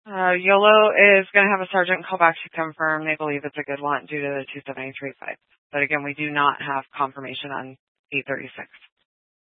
YOLO is going to have a sergeant call back to confirm they believe it's a good want due to the 273 pipe. But again, we do not have confirmation on 836.